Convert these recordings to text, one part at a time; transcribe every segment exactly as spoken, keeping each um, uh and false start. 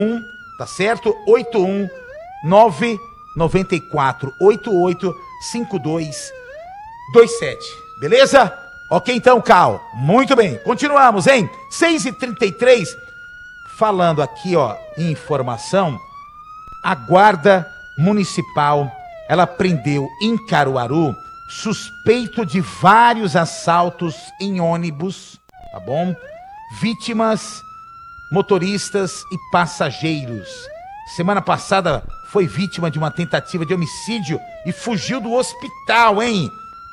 um, tá certo? oito um nove nove quatro oito oito cinco dois dois sete, beleza? Ok então, Cal, muito bem, continuamos, hein? seis e trinta e três, falando aqui, ó, informação, a guarda municipal, ela prendeu em Caruaru, suspeito de vários assaltos em ônibus, tá bom? Vítimas, motoristas e passageiros. Semana passada foi vítima de uma tentativa de homicídio e fugiu do hospital, hein?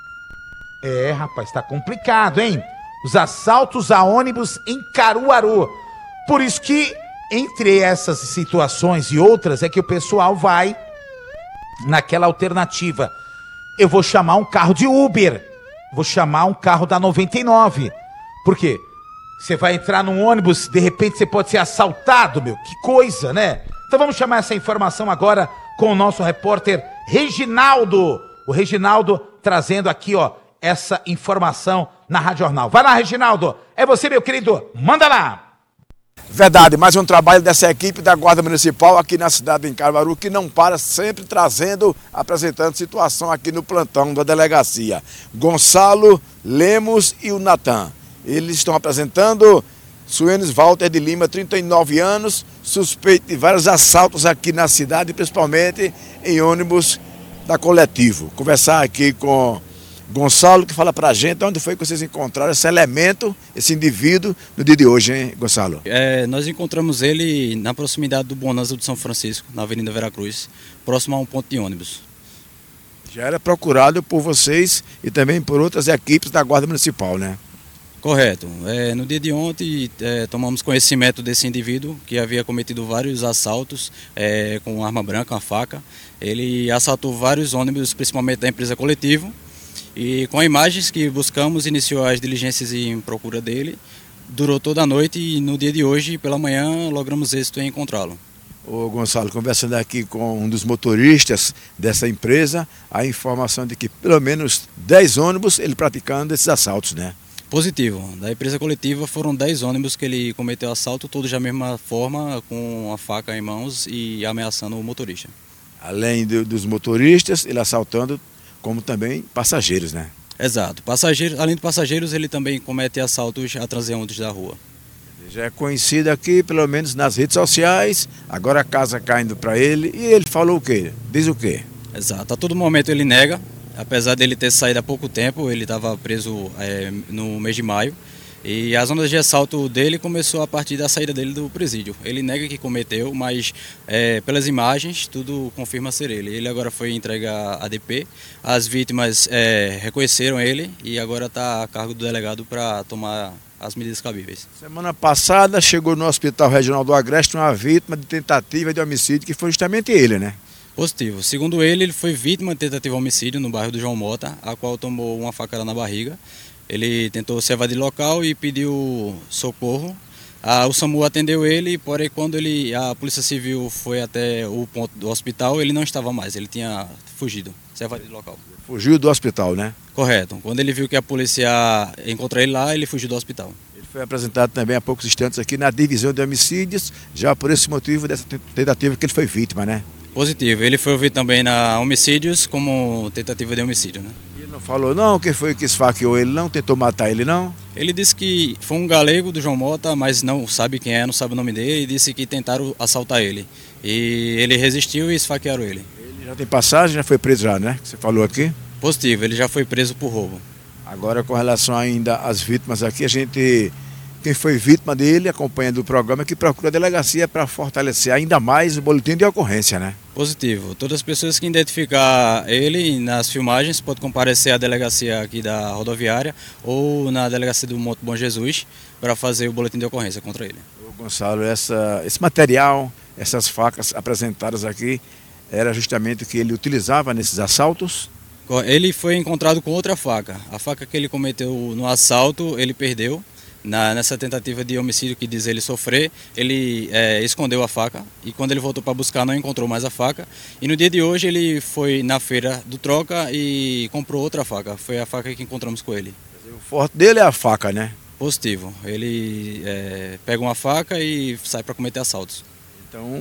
É, rapaz, tá complicado, hein? Os assaltos a ônibus em Caruaru. Por isso que, entre essas situações e outras, é que o pessoal vai naquela alternativa. Eu vou chamar um carro de Uber. Vou chamar um carro da noventa e nove. Por quê? Você vai entrar num ônibus, de repente você pode ser assaltado, meu. Que coisa, né? Então vamos chamar essa informação agora com o nosso repórter Reginaldo. O Reginaldo trazendo aqui, ó, essa informação na Rádio Jornal. Vai lá, Reginaldo. É você, meu querido. Manda lá. Verdade, mais um trabalho dessa equipe da Guarda Municipal aqui na cidade de Caruaru, que não para, sempre trazendo, apresentando situação aqui no plantão da delegacia. Gonçalo, Lemos e o Natan. Eles estão apresentando Suenes Walter de Lima, trinta e nove anos, suspeito de vários assaltos aqui na cidade, principalmente em ônibus da Coletivo. Conversar aqui com Gonçalo, que fala pra gente onde foi que vocês encontraram esse elemento, esse indivíduo, no dia de hoje, hein, Gonçalo? É, nós encontramos ele na proximidade do Bonanza do São Francisco, na Avenida Veracruz, próximo a um ponto de ônibus. Já era procurado por vocês e também por outras equipes da Guarda Municipal, né? Correto. É, no dia de ontem é, tomamos conhecimento desse indivíduo que havia cometido vários assaltos é, com arma branca, uma faca. Ele assaltou vários ônibus, principalmente da empresa Coletivo. E com imagens que buscamos, iniciou as diligências em procura dele. Durou toda a noite e no dia de hoje, pela manhã, logramos êxito em encontrá-lo. Ô Gonçalo, conversando aqui com um dos motoristas dessa empresa, a informação de que pelo menos dez ônibus ele praticando esses assaltos, né? Positivo. Da empresa Coletiva foram dez ônibus que ele cometeu assalto, todos da mesma forma, com a faca em mãos e ameaçando o motorista. Além do, dos motoristas, ele assaltando como também passageiros, né? Exato. Passageiros, além de passageiros, ele também comete assaltos a transeuntes da rua. Ele já é conhecido aqui, pelo menos nas redes sociais, agora a casa caindo para ele, e ele falou o quê? Diz o quê? Exato. A todo momento ele nega, apesar dele ter saído há pouco tempo, ele estava preso é, no mês de maio, e as ondas de assalto dele começou a partir da saída dele do presídio. Ele nega que cometeu, mas é, pelas imagens tudo confirma ser ele. Ele agora foi entregue à A D P, as vítimas é, reconheceram ele e agora está a cargo do delegado para tomar as medidas cabíveis. Semana passada chegou no Hospital Regional do Agreste uma vítima de tentativa de homicídio, que foi justamente ele, né? Positivo. Segundo ele, ele foi vítima de tentativa de homicídio no bairro do João Mota, a qual tomou uma facada na barriga. Ele tentou se evadir do local e pediu socorro. Ah, o SAMU atendeu ele, porém quando ele, a Polícia Civil foi até o ponto do hospital, ele não estava mais, ele tinha fugido, se evadido do local. Fugiu do hospital, né? Correto. Quando ele viu que a polícia encontrou ele lá, ele fugiu do hospital. Ele foi apresentado também há poucos instantes aqui na divisão de homicídios, já por esse motivo dessa tentativa que ele foi vítima, né? Positivo. Ele foi ouvido também na homicídios como tentativa de homicídio, né? Ele não falou não, quem foi que esfaqueou ele não, tentou matar ele não? Ele disse que foi um galego do João Mota, mas não sabe quem é, não sabe o nome dele, e disse que tentaram assaltar ele. E ele resistiu e esfaquearam ele. Ele já tem passagem, já foi preso já, né? Você falou aqui? Positivo, ele já foi preso por roubo. Agora, com relação ainda às vítimas aqui, a gente, quem foi vítima dele, acompanhando o programa, que procura a delegacia para fortalecer ainda mais o boletim de ocorrência, né? Positivo. Todas as pessoas que identificar ele nas filmagens podem comparecer à delegacia aqui da rodoviária ou na delegacia do Monte Bom Jesus para fazer o boletim de ocorrência contra ele. Ô Gonçalo, essa, esse material, essas facas apresentadas aqui, era justamente o que ele utilizava nesses assaltos? Ele foi encontrado com outra faca. A faca que ele cometeu no assalto, ele perdeu. Na, nessa tentativa de homicídio que diz ele sofrer, ele é, escondeu a faca e quando ele voltou para buscar não encontrou mais a faca. E no dia de hoje ele foi na feira do Troca e comprou outra faca. Foi a faca que encontramos com ele. O forte dele é a faca, né? Positivo. Ele é, pega uma faca e sai para cometer assaltos. Então,